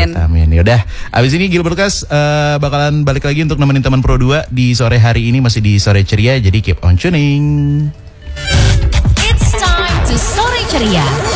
Amin. Yaudah, abis ini Gilbert Kas bakalan balik lagi untuk nemenin teman Pro 2 di sore hari ini, masih di Sore Ceria. Jadi keep on tuning. It's time to Sore Ceria.